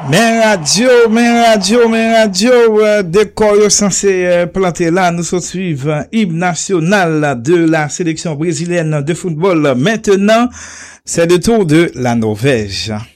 Men radio, décor yo censé planter là, nous suivons hymne national de la sélection brésilienne de football. Maintenant, c'est le tour de la Norvège.